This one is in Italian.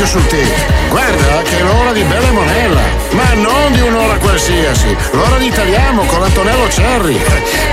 sul TIC. Guarda che è l'ora di Bella e Monella, ma non di un'ora qualsiasi, l'ora di Italiamo con Antonello Cerri.